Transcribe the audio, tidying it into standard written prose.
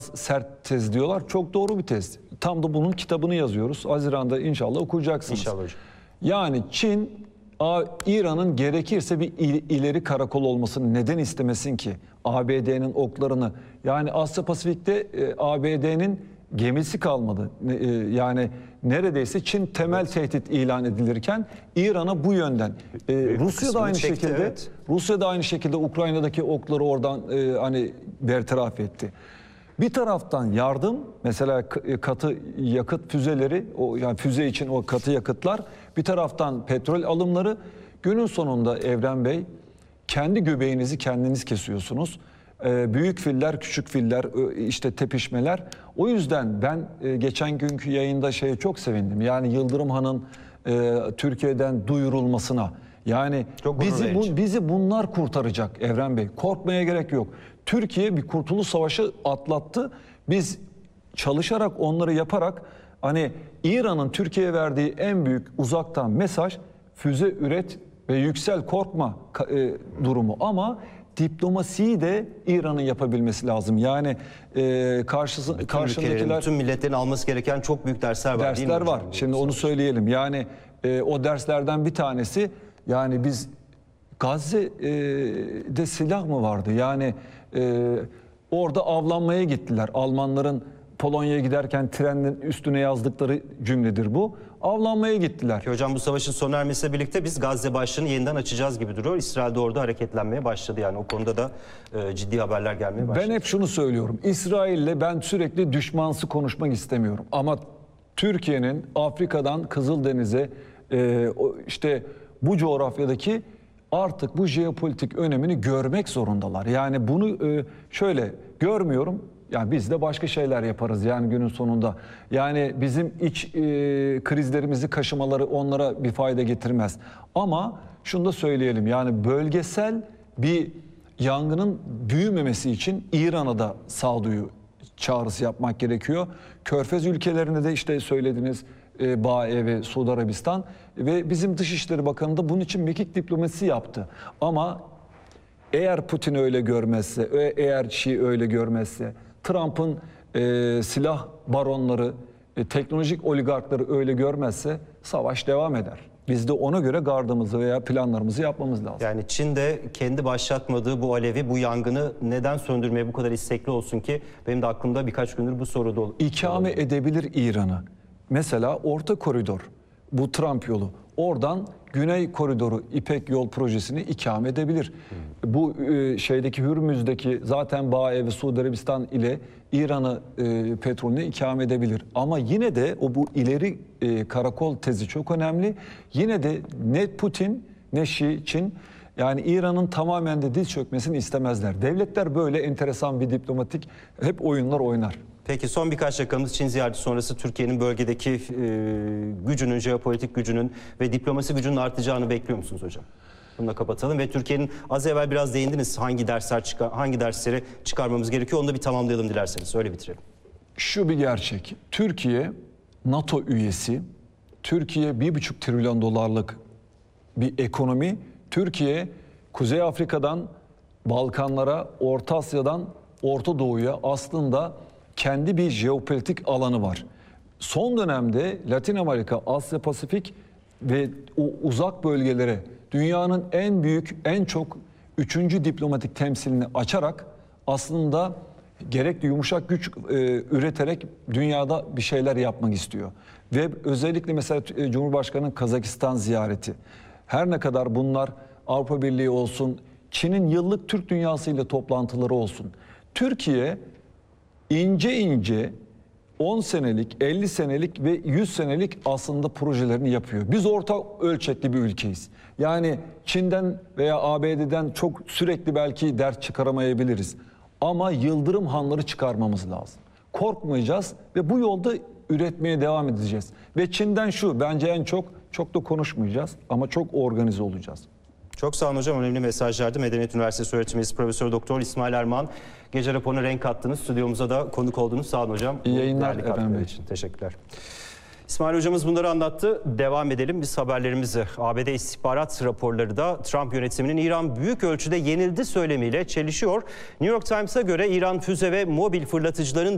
sert tez diyorlar. Çok doğru bir tez. Tam da bunun kitabını yazıyoruz. Haziran'da inşallah okuyacaksınız. İnşallah hocam. Yani Çin, İran'ın gerekirse bir ileri karakol olmasını neden istemesin ki? ABD'nin oklarını, yani Asya Pasifik'te ABD'nin gemisi kalmadı. Yani neredeyse Çin temel tehdit ilan edilirken İran'a bu yönden. Rusya da aynı şekilde, evet. Rusya da aynı şekilde Ukrayna'daki okları oradan hani bertaraf etti. Bir taraftan yardım, mesela katı yakıt füzeleri, yani füze için o katı yakıtlar, bir taraftan petrol alımları. Günün sonunda Evren Bey, kendi göbeğinizi kendiniz kesiyorsunuz. Büyük filler, küçük filler, işte tepişmeler. O yüzden ben geçen günkü yayında şeye çok sevindim. Yani Yıldırım Han'ın Türkiye'den duyurulmasına. Yani bizi bunlar kurtaracak Evren Bey. Korkmaya gerek yok. Türkiye bir kurtuluş savaşı atlattı. Biz çalışarak, onları yaparak, hani İran'ın Türkiye'ye verdiği en büyük uzaktan mesaj, füze üret ve yüksel, korkma durumu. Ama diplomasiyi de İran'ın yapabilmesi lazım. Yani karşındakiler... Bütün milletlerin alması gereken çok büyük dersler var, değil mi hocam? Var. Şimdi onu söyleyelim. Yani o derslerden bir tanesi, yani biz Gazze'de silah mı vardı? Yani orada avlanmaya gittiler. Almanların Polonya'ya giderken trenin üstüne yazdıkları cümledir bu. Avlanmaya gittiler. Ki hocam bu savaşın sona ermesiyle birlikte biz Gazze başlığını yeniden açacağız gibi duruyor. İsrail de orada hareketlenmeye başladı. Yani o konuda da ciddi haberler gelmeye başladı. Ben hep şunu söylüyorum. İsrail'le ben sürekli düşmansı konuşmak istemiyorum. Ama Türkiye'nin Afrika'dan Kızıldeniz'e işte bu coğrafyadaki artık bu jeopolitik önemini görmek zorundalar. Yani bunu şöyle görmüyorum. Yani biz de başka şeyler yaparız yani günün sonunda. Yani bizim iç krizlerimizi kaşımaları onlara bir fayda getirmez. Ama şunu da söyleyelim, yani bölgesel bir yangının büyümemesi için İran'a da sağduyu çağrısı yapmak gerekiyor. Körfez ülkelerine de işte söylediğiniz BAE ve Suudi Arabistan ve bizim Dışişleri Bakanı da bunun için mekik diplomasisi yaptı. Ama eğer Putin öyle görmezse, eğer Şii öyle görmezse, Trump'ın silah baronları, teknolojik oligarkları öyle görmezse savaş devam eder. Biz de ona göre gardımızı veya planlarımızı yapmamız lazım. Yani Çin de kendi başlatmadığı bu alevi, bu yangını neden söndürmeye bu kadar istekli olsun ki? Benim de aklımda birkaç gündür bu soru da İkame edebilir İran'ı. Mesela Orta Koridor, bu Trump yolu. Oradan Güney Koridoru, İpek Yol projesini ikame edebilir. Bu şeydeki Hürmüz'deki zaten BAE ve Suudi Arabistan ile İran'ı petrolünü ikame edebilir. Ama yine de bu ileri karakol tezi çok önemli. Yine de ne Putin ne Çin yani İran'ın tamamen de diz çökmesini istemezler. Devletler böyle enteresan bir diplomatik hep oyunlar oynar. Peki son birkaç dakikamız Çin ziyareti sonrası Türkiye'nin bölgedeki gücünün, jeopolitik gücünün ve diplomasi gücünün artacağını bekliyor musunuz hocam? Bununla kapatalım ve Türkiye'nin az evvel biraz değindiniz hangi dersleri çıkarmamız gerekiyor, onu da bir tamamlayalım dilerseniz. Öyle bitirelim. Şu bir gerçek. Türkiye NATO üyesi. Türkiye 1,5 trilyon dolarlık bir ekonomi. Türkiye Kuzey Afrika'dan Balkanlara, Orta Asya'dan Orta Doğu'ya aslında kendi bir jeopolitik alanı var. Son dönemde Latin Amerika, Asya Pasifik ve o uzak bölgelere dünyanın en büyük, en çok 3. diplomatik temsilini açarak aslında gerekli yumuşak güç üreterek dünyada bir şeyler yapmak istiyor. Ve özellikle mesela Cumhurbaşkanı'nın Kazakistan ziyareti. Her ne kadar bunlar Avrupa Birliği olsun, Çin'in yıllık Türk dünyası ile toplantıları olsun. Türkiye ince ince 10 senelik, 50 senelik ve 100 senelik aslında projelerini yapıyor. Biz orta ölçekli bir ülkeyiz. Yani Çin'den veya ABD'den çok sürekli belki ders çıkaramayabiliriz. Ama Yıldırım Hanları çıkarmamız lazım. Korkmayacağız ve bu yolda üretmeye devam edeceğiz. Ve Çin'den bence en çok da konuşmayacağız ama çok organize olacağız. Çok sağ olun hocam. Önemli mesajlardı. Medeniyet Üniversitesi öğretim üyesi Profesör Doktor İsmail Erman. Gece raporuna renk kattınız. Stüdyomuza da konuk oldunuz. Sağ olun hocam. İyi yayınlar efendim. Için. Teşekkürler. İsmail hocamız bunları anlattı. Devam edelim biz haberlerimizi. ABD istihbarat raporları da Trump yönetiminin İran büyük ölçüde yenildi söylemiyle çelişiyor. New York Times'a göre İran füze ve mobil fırlatıcıların